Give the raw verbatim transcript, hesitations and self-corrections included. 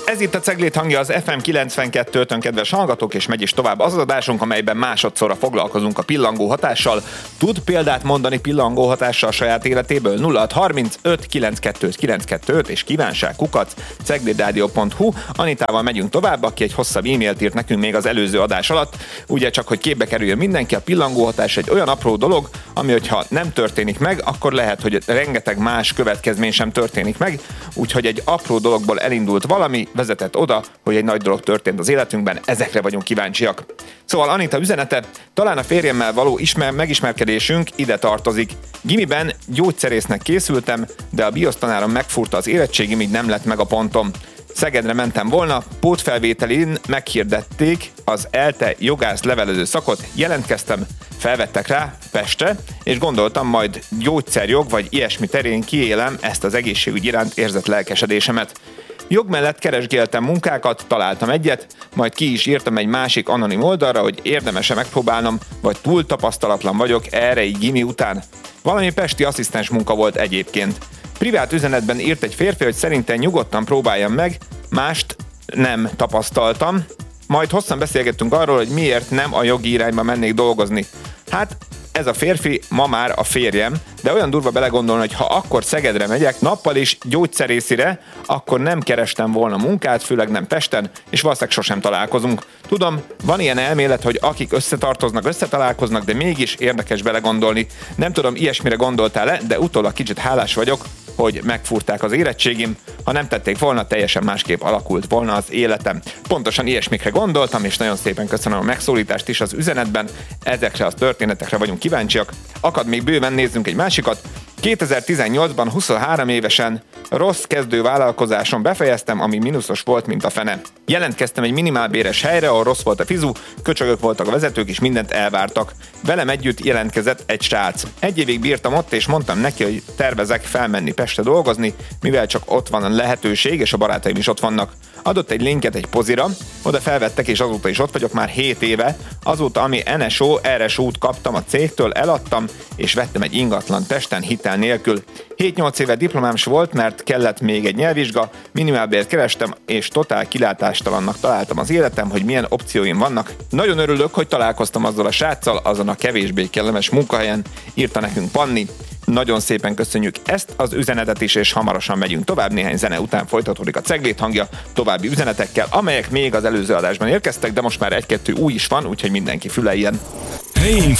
Ez itt a Ceglét hangja, az ef em kilencvenkettő ötön, kedves hallgatók, és megy is tovább az adásunk, amelyben másodszorra foglalkozunk a pillangó hatással. Tud példát mondani pillangó hatással a saját életéből? nulla hat harmincöt kilencvenkettő kilencvenkettő és kívánság kukac ceglédradio pont hu. Anitával megyünk tovább, aki egy hosszabb e-mailt írt nekünk még az előző adás alatt. Ugye csak, hogy képbe kerüljön mindenki, a pillangó hatás egy olyan apró dolog, ami hogyha nem történik meg, akkor lehet, hogy rengeteg más következmény sem történik meg, úgyhogy egy apró dologból elindult valami, vezetett oda, hogy egy nagy dolog történt az életünkben, ezekre vagyunk kíváncsiak. Szóval Anita üzenete, talán a férjemmel való ismer- megismerkedésünk ide tartozik. Gimiben gyógyszerésznek készültem, de a biosztanárom megfúrta az érettségim, így nem lett meg a pontom. Szegedre mentem volna, pótfelvételén meghirdették az ELTE jogász levelező szakot, jelentkeztem, felvettek rá Pestre, és gondoltam, majd gyógyszerjog vagy ilyesmi terén kiélem ezt az egészségügy iránt érzett lelkesedésemet. Jog mellett keresgéltem munkákat, találtam egyet, majd ki is írtam egy másik anonim oldalra, hogy érdemes-e megpróbálnom, vagy túl tapasztalatlan vagyok erre így gimi után. Valami pesti asszisztens munka volt egyébként. Privát üzenetben írt egy férfi, hogy szerintem nyugodtan próbáljam meg, mást nem tapasztaltam. Majd hosszan beszélgettünk arról, hogy miért nem a jogi irányba mennék dolgozni. Hát ez a férfi ma már a férjem, de olyan durva belegondolni, hogy ha akkor Szegedre megyek nappal is gyógyszerészire, akkor nem kerestem volna munkát, főleg nem Pesten, és valószínűleg sosem találkozunk. Tudom, van ilyen elmélet, hogy akik összetartoznak, összetalálkoznak, de mégis érdekes belegondolni. Nem tudom, ilyesmire gondoltál-e, de utólag kicsit hálás vagyok, hogy megfúrták az érettségim, ha nem tették volna, teljesen másképp alakult volna az életem. Pontosan ilyesmikre gondoltam, és nagyon szépen köszönöm a megszólítást is az üzenetben, ezekre a történetekre vagyunk kíváncsiak. Akad még bőven, nézzünk egy másikat. kétezer-tizennyolcban huszonhárom évesen rossz kezdő vállalkozáson befejeztem, ami mínuszos volt, mint a fene. Jelentkeztem egy minimálbéres helyre, ahol rossz volt a fizu, köcsögök voltak a vezetők, és mindent elvártak. Velem együtt jelentkezett egy srác. Egy évig bírtam ott, és mondtam neki, hogy tervezek felmenni Pestre dolgozni, mivel csak ott van a lehetőség, és a barátaim is ott vannak. Adott egy linket egy pozira, oda felvettek, és azóta is ott vagyok már hét éve. Azóta, ami en es o, er es út kaptam a cégtől, eladtam, és vettem egy ingatlan Pesten hitel nélkül. hét-nyolc éve diplomám is volt, mert kellett még egy nyelvvizsga, minimálbért kerestem, és totál kilátástalannak találtam az életem, hogy milyen opcióim vannak. Nagyon örülök, hogy találkoztam azzal a sráccal, azon a kevésbé kellemes munkahelyen, írta nekünk Panni. Nagyon szépen köszönjük ezt az üzenetet is, és hamarosan megyünk tovább, néhány zene után folytatódik a Ceglét hangja további üzenetekkel, amelyek még az előző adásban érkeztek, de most már egy-kettő új is van, úgyhogy mindenki füleljen.